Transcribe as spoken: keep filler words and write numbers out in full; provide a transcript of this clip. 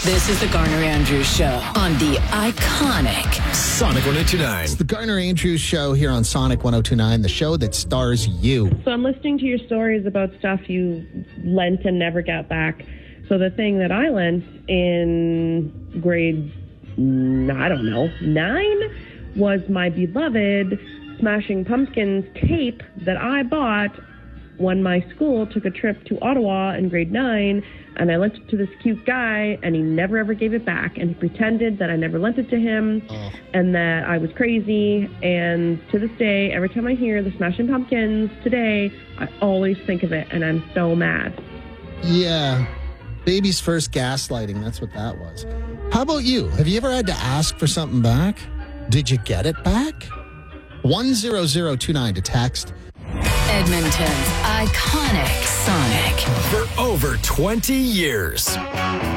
This is the Garner Andrews Show on the iconic Sonic one oh two nine. It's the Garner Andrews Show here on Sonic one oh two nine, the show that stars you. So I'm listening to your stories about stuff you lent and never got back. So the thing that I lent in grade, I don't know, nine was my beloved Smashing Pumpkins tape that I bought when my school took a trip to Ottawa in grade nine, and I lent it to this cute guy, and he never ever gave it back, and he pretended that I never lent it to him, oh. and that I was crazy, and to this day, every time I hear the Smashing Pumpkins today, I always think of it, and I'm so mad. Yeah, baby's first gaslighting, that's what that was. How about you? Have you ever had to ask for something back? Did you get it back? one zero zero two nine to text. Edmonton's iconic Sonic. For over twenty years.